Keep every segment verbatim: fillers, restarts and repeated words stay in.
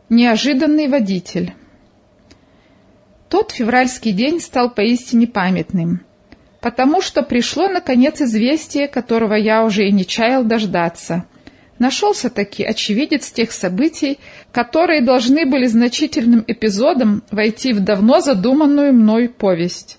Неожиданный водитель. Тот февральский день стал поистине памятным, потому что пришло, наконец, известие, которого я уже и не чаял дождаться. Нашелся-таки очевидец тех событий, которые должны были значительным эпизодом войти в давно задуманную мной повесть.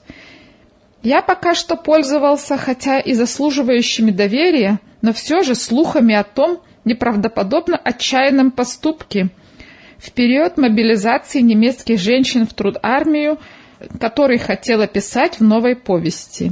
Я пока что пользовался, хотя и заслуживающими доверия, но все же слухами о том неправдоподобно отчаянном поступке в период мобилизации немецких женщин в трудармию, который хотел описать в новой повести.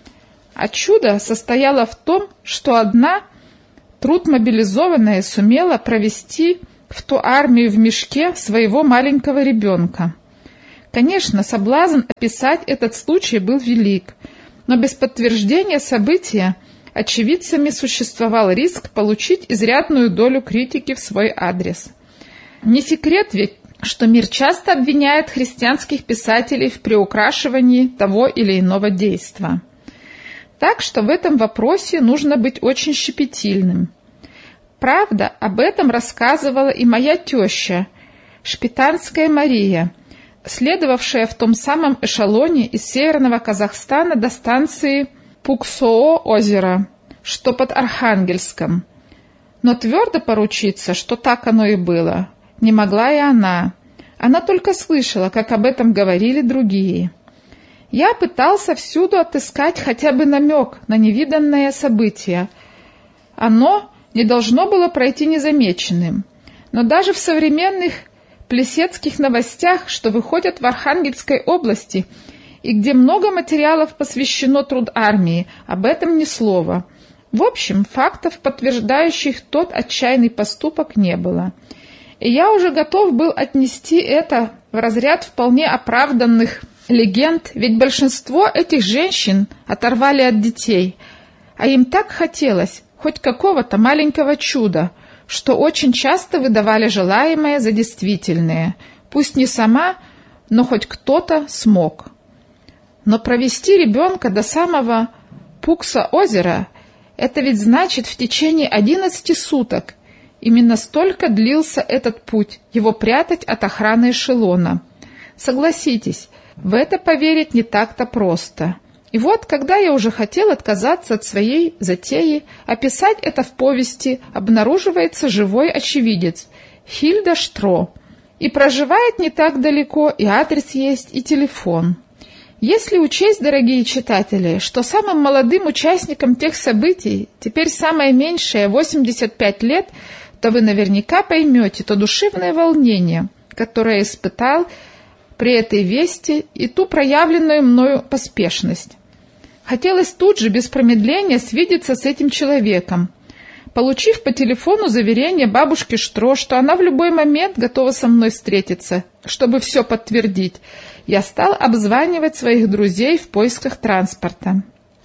А чудо состояло в том, что одна трудмобилизованная сумела провести в ту армию в мешке своего маленького ребенка. Конечно, соблазн описать этот случай был велик, но без подтверждения события очевидцами существовал риск получить изрядную долю критики в свой адрес. Не секрет ведь, что мир часто обвиняет христианских писателей в приукрашивании того или иного действа. Так что в этом вопросе нужно быть очень щепетильным. Правда, об этом рассказывала и моя теща, Шпитанская Мария, следовавшая в том самом эшелоне из северного Казахстана до станции Пуксоо-озеро, что под Архангельском. Но твердо поручиться, что так оно и было, не могла и она. Она только слышала, как об этом говорили другие. Я пытался всюду отыскать хотя бы намек на невиданное событие. Оно не должно было пройти незамеченным. Но даже в современных плесецких новостях, что выходят в Архангельской области, и где много материалов посвящено трудармии, об этом ни слова. В общем, фактов, подтверждающих тот отчаянный поступок, не было. И я уже готов был отнести это в разряд вполне оправданных легенд, ведь большинство этих женщин оторвали от детей, а им так хотелось хоть какого-то маленького чуда, что очень часто выдавали желаемое за действительное. Пусть не сама, но хоть кто-то смог. Но провести ребенка до самого Пукса-озера — это ведь значит в течение одиннадцати суток. Именно столько длился этот путь, его прятать от охраны эшелона. Согласитесь, в это поверить не так-то просто. И вот, когда я уже хотел отказаться от своей затеи, описать это в повести, обнаруживается живой очевидец — Хильда Штро. И проживает не так далеко, и адрес есть, и телефон. Если учесть, дорогие читатели, что самым молодым участникам тех событий теперь самое меньшее восемьдесят пять лет, то вы наверняка поймете то душевное волнение, которое испытал при этой вести, и ту проявленную мною поспешность. Хотелось тут же, без промедления, свидеться с этим человеком. Получив по телефону заверение бабушки Штро, что она в любой момент готова со мной встретиться, чтобы все подтвердить, я стал обзванивать своих друзей в поисках транспорта.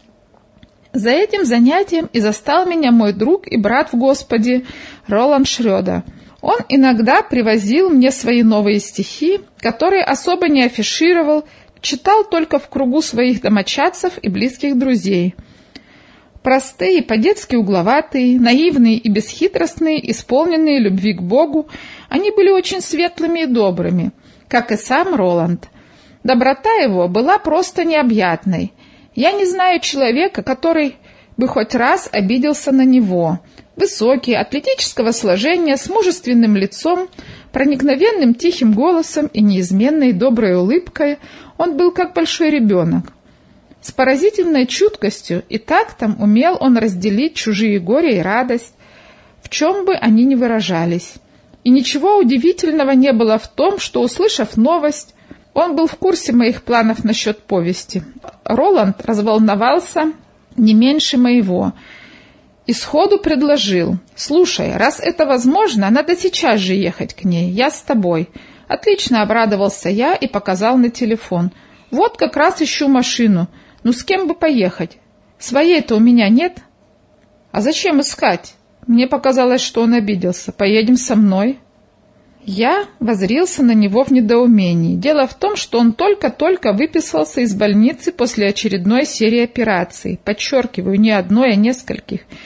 За этим занятием и застал меня мой друг и брат в Господе Роланд Шрёдер. Он иногда привозил мне свои новые стихи, которые особо не афишировал, читал только в кругу своих домочадцев и близких друзей. Простые, по-детски угловатые, наивные и бесхитростные, исполненные любви к Богу, они были очень светлыми и добрыми, как и сам Роланд. Доброта его была просто необъятной. Я не знаю человека, который бы хоть раз обиделся на него. Высокий, атлетического сложения, с мужественным лицом, проникновенным тихим голосом и неизменной доброй улыбкой, он был как большой ребенок. С поразительной чуткостью и тактом умел он разделить чужие горе и радость, в чем бы они ни выражались. И ничего удивительного не было в том, что, услышав новость, он был в курсе моих планов насчет повести. Роланд разволновался не меньше моего и сходу предложил: «Слушай, раз это возможно, надо сейчас же ехать к ней, я с тобой». Отлично обрадовался я и показал на телефон. «Вот как раз ищу машину. Ну, с кем бы поехать? Своей-то у меня нет». «А зачем искать?» Мне показалось, что он обиделся. «Поедем со мной». Я воззрился на него в недоумении. Дело в том, что он только-только выписался из больницы после очередной серии операций. Подчеркиваю, не одной, а нескольких.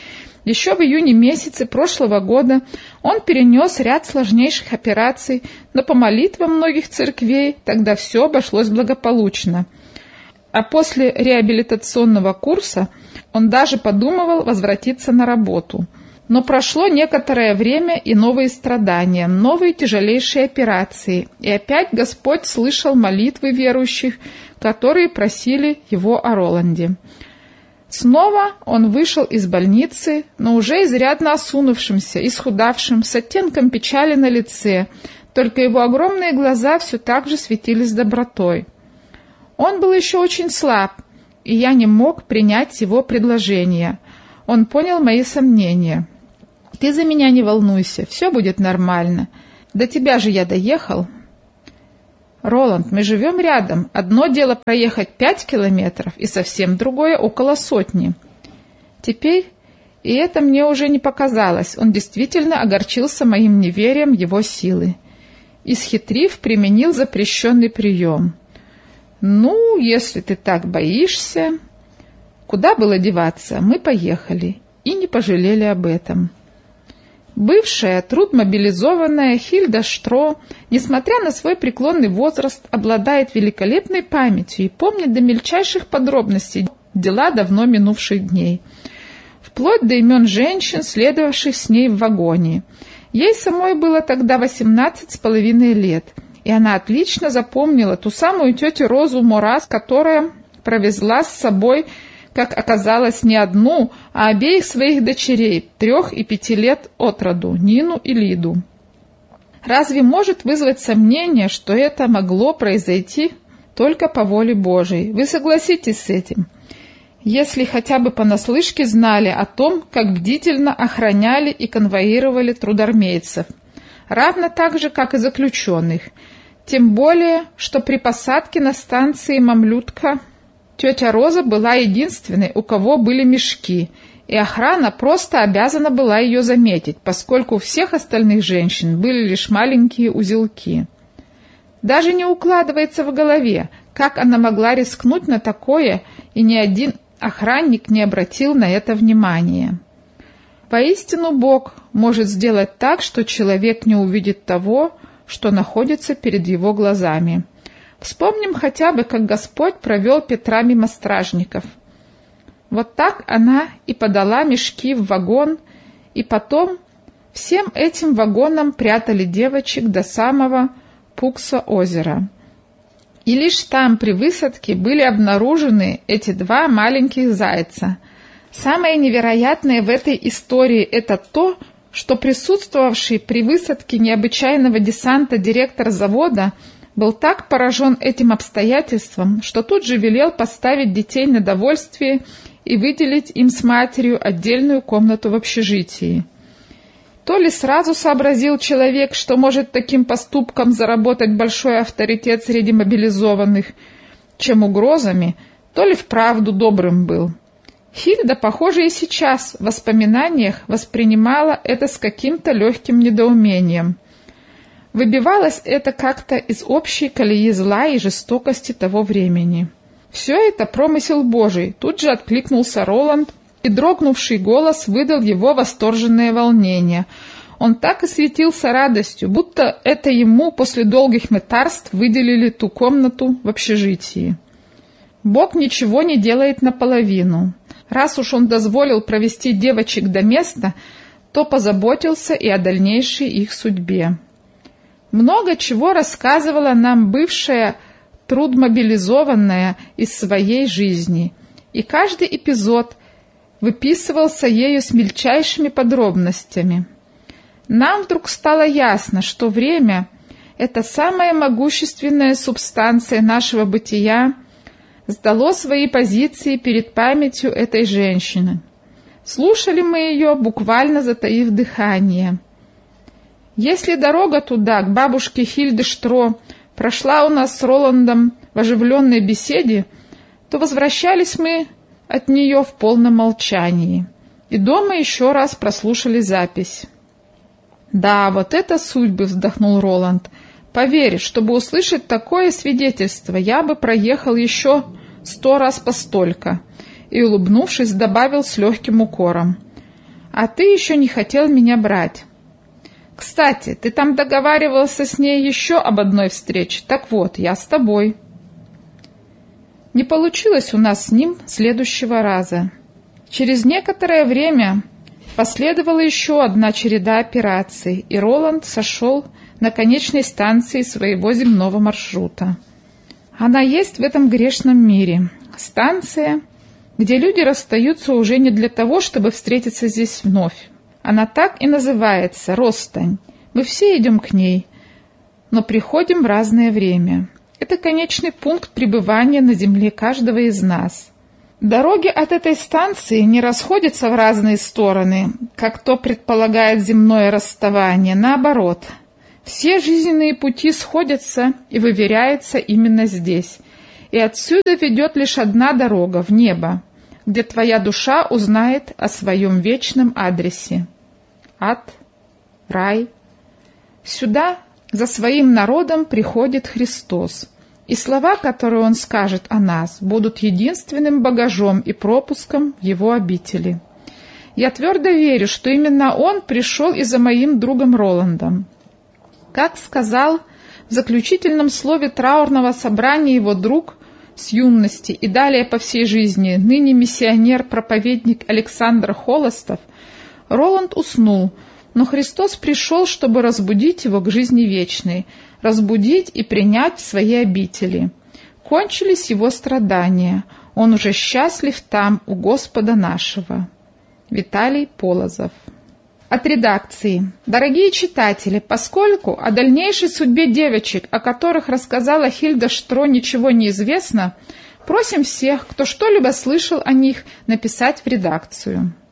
Еще в июне месяце прошлого года он перенес ряд сложнейших операций, но по молитвам многих церквей тогда все обошлось благополучно. А после реабилитационного курса он даже подумывал возвратиться на работу. Но прошло некоторое время и новые страдания, новые тяжелейшие операции, и опять Господь слышал молитвы верующих, которые просили его о Роланде. Снова он вышел из больницы, но уже изрядно осунувшимся, исхудавшим, с оттенком печали на лице, только его огромные глаза все так же светились добротой. Он был еще очень слаб, и я не мог принять его предложение. Он понял мои сомнения. «Ты за меня не волнуйся, все будет нормально. До тебя же я доехал». «Роланд, мы живем рядом. Одно дело проехать пять километров, и совсем другое около сотни». Теперь, и это мне уже не показалось, он действительно огорчился моим неверием в его силы. Исхитрив, применил запрещенный прием. «Ну, если ты так боишься...» Куда было деваться? Мы поехали и не пожалели об этом. Бывшая трудмобилизованная Хильда Штро, несмотря на свой преклонный возраст, обладает великолепной памятью и помнит до мельчайших подробностей дела давно минувших дней, вплоть до имен женщин, следовавших с ней в вагоне. Ей самой было тогда восемнадцать с половиной лет, и она отлично запомнила ту самую тетю Розу Морас, которая провезла с собой, как оказалось, не одну, а обеих своих дочерей, трех и пяти лет от роду, Нину и Лиду. Разве может вызвать сомнение, что это могло произойти только по воле Божией? Вы согласитесь с этим? Если хотя бы понаслышке знали о том, как бдительно охраняли и конвоировали трудармейцев, равно так же, как и заключенных, тем более, что при посадке на станции Мамлютка тетя Роза была единственной, у кого были мешки, и охрана просто обязана была ее заметить, поскольку у всех остальных женщин были лишь маленькие узелки. Даже не укладывается в голове, как она могла рискнуть на такое, и ни один охранник не обратил на это внимания. Поистину Бог может сделать так, что человек не увидит того, что находится перед его глазами. Вспомним хотя бы, как Господь провел Петра мимо стражников. Вот так она и подала мешки в вагон, и потом всем этим вагонам прятали девочек до самого Пукса-озера. И лишь там, при высадке, были обнаружены эти два маленьких зайца. Самое невероятное в этой истории – это то, что присутствовавший при высадке необычайного десанта директор завода был так поражен этим обстоятельством, что тут же велел поставить детей на довольствие и выделить им с матерью отдельную комнату в общежитии. То ли сразу сообразил человек, что может таким поступком заработать большой авторитет среди мобилизованных, чем угрозами, то ли вправду добрым был. Хильда, похоже, и сейчас в воспоминаниях воспринимала это с каким-то легким недоумением. Выбивалось это как-то из общей колеи зла и жестокости того времени. «Все это промысел Божий», — тут же откликнулся Роланд, и дрогнувший голос выдал его восторженное волнение. Он так и светился радостью, будто это ему после долгих мытарств выделили ту комнату в общежитии. Бог ничего не делает наполовину. Раз уж он дозволил провести девочек до места, то позаботился и о дальнейшей их судьбе. Много чего рассказывала нам бывшая трудмобилизованная из своей жизни, и каждый эпизод выписывался ею с мельчайшими подробностями. Нам вдруг стало ясно, что время — это самая могущественная субстанция нашего бытия, сдало свои позиции перед памятью этой женщины. Слушали мы ее, буквально затаив дыхание. Если дорога туда, к бабушке Хильде Штро, прошла у нас с Роландом в оживленной беседе, то возвращались мы от нее в полном молчании. И дома еще раз прослушали запись. «Да, вот это судьбы», — вздохнул Роланд. «Поверь, чтобы услышать такое свидетельство, я бы проехал еще сто раз постолько», и, улыбнувшись, добавил с легким укором. а ты еще не хотел меня брать. Кстати, ты там договаривался с ней еще об одной встрече. Так вот, я с тобой. Не получилось у нас с ним следующего раза. Через некоторое время последовала еще одна череда операций, и Роланд сошел на конечной станции своего земного маршрута. Она есть в этом грешном мире. Станция, где люди расстаются уже не для того, чтобы встретиться здесь вновь. Она так и называется — Росстань. Мы все идем к ней, но приходим в разное время. Это конечный пункт пребывания на земле каждого из нас. Дороги от этой станции не расходятся в разные стороны, как то предполагает земное расставание. Наоборот, все жизненные пути сходятся и выверяются именно здесь. И отсюда ведет лишь одна дорога в небо, где твоя душа узнает о своем вечном адресе. Ад, рай. Сюда за своим народом приходит Христос, и слова, которые Он скажет о нас, будут единственным багажом и пропуском в Его обители. Я твердо верю, что именно Он пришел и за моим другом Роландом. Как сказал в заключительном слове траурного собрания его друг с юности и далее по всей жизни, ныне миссионер-проповедник Александр Холостов, Роланд уснул, но Христос пришел, чтобы разбудить его к жизни вечной, разбудить и принять в свои обители. Кончились его страдания, он уже счастлив там, у Господа нашего. Виталий Полозов. От редакции. Дорогие читатели, поскольку о дальнейшей судьбе девочек, о которых рассказала Хильда Штро, ничего не известно, просим всех, кто что-либо слышал о них, написать в редакцию.